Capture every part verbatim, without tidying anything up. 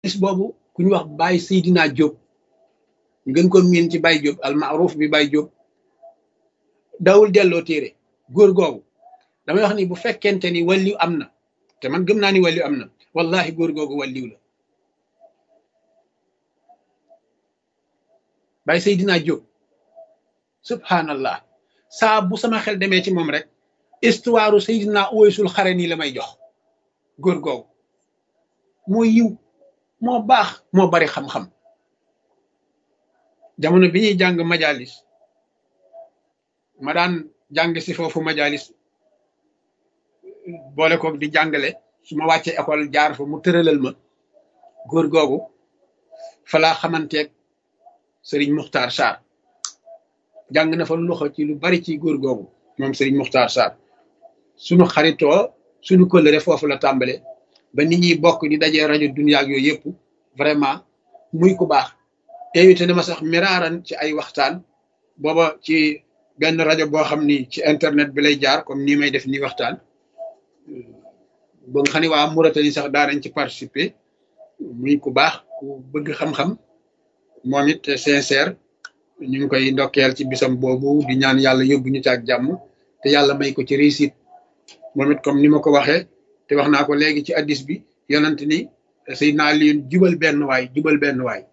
bis boobu ku ñu wax Baye Seydina Diop ñu gën ko miin ci Baye Diop al maaruf bi Baye Diop daawul delloo téere góor googu damay wax ni bu fekkente ni wàlliw am na te man gëm naa ni wàlliw am na wallahi góor googu wàlliw la Baye Seydina Diop subhanallah saa bu sama xel demee ci moom rek histoire Seydina Uwaysul Xarani la may jox góor googu moo yiw moo baax moo bari xam-xam jamono bi ñuy jàng majalis ma daan jàng si foofu majalis boole koog di jàngale su ma wàccee école jaar fa mu tëralal ma góor googu falaa xamanteeg Serigne Muxtaar Sarr jàng na fa loxo ci lu bari ci góor googu moom Serigne Muxtaar Sarr suñu xaritoo suñu kóllëre foofu la tàmbale ba nit ñi bokk di dajee rajo Dunya ak yooyu yëpp vraiment muy ku baax invité na ma sax miraaran ci ay waxtaan booba ci benn rajo boo xam ni ci internet bi lay jaar comme nii may def nii waxtaan ba nga xam ne waa Mauritanie sax daanañ ci participer muy ku baax ku bëgg xam-xam moom it sincère ñu ngi koy ndokkeel ci bisam boobu di ñaan yàlla yóbbu ñu ci ak jàmm te yàlla may ko ci réussite moom it comme ni ma ko waxee te wax naa ko léegi ci addis bi yonent ni Seydina Aliyun jubal benn waay jubal benn waay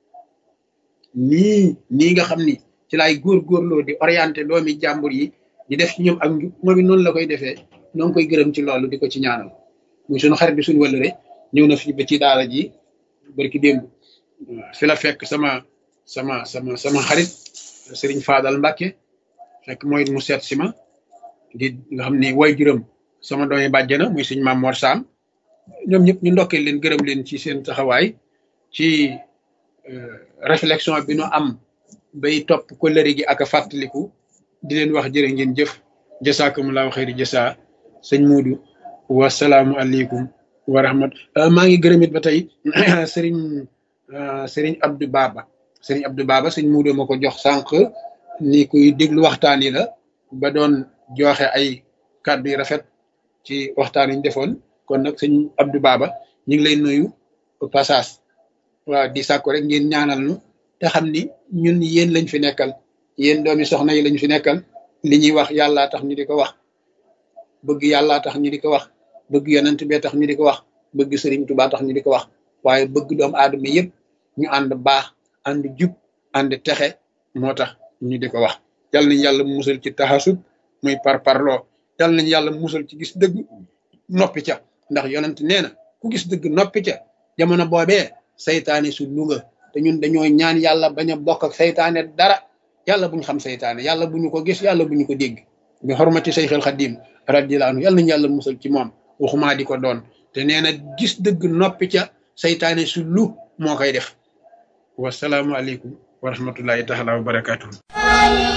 nii nii nga xam ni ci laay góorgóorloo di orienté doomi jàmbur yi di def ci ñoom ak njub moom it noonu la koy defee noo ngi koy gërëm ci loolu di ko ci ñaanal muy suñu xarit bi suñu wëllëre ñëw na fi ba ci daara ji barki démb fi la fekk sama sama sama sama xarit Serigne Fadal Mbacke fekk mooy mu seet si ma di nga xam ni way juróom sama doomi bàjjana muy suñ Maam Mor Sam ñoom ñëpp ñu ndokkee leen gërëm leen ci seen taxawaay ci réflexion bi nu am bay topp kóllëre gi ak a fàttaliku di leen wax jërë ngeen jëf jasaakumullahu xayri jasa sëñ Muudu wasalaamu aleykum wa rahmat maa ngi gërëm it ba tey Serigne Serigne Abdou Baba Serigne Abdou Baba sëñ Muudu ma ko jox sànq ni kuy déglu waxtaan yi la ba doon joxe ay kàddu yu rafet ci waxtaan yi ñu defoon kon nag sëñ Abdou Baba ñu ngi lay nuyu passage waaw di sàkku rek ngeen ñaanal nu te xam ni ñun yéen lañ fi nekkal yéen doomi soxna yi lañ fi nekkal li ñuy wax yàllaa tax ñu di ko wax bëgg yàllaa tax ñu di ko wax bëgg yonent bee tax ñu di ko wax bëgg Sëriñ Tuubaa tax ñu di ko wax waaye bëgg doomu aadama yëpp ñu ànd baax ànd jub ànd texe moo tax ñu di ko wax yal nañ yàlla musal ci taxasub muy par parloo yal nañ yàlla musal ci gis dëgg noppi ca ndax yonent nee na ku gis dëgg noppi ca jamono boobee saytaane su luga te ñun dañoo ñaan yàlla bañ a bokk ak saytaane dara yàlla buñ xam saytaane yàlla bu ñu ko gis yàlla bu ñu ko dégg bi xormati Seyxul Xadim radiyallahu anhu yal nañ yàlla musal ci moom waxumaa di ko doon te nee na gis dëgg noppi ca saytaane su lu moo koy def wasalaamu aleykum wa rahmatullahi taala wa barakatuhu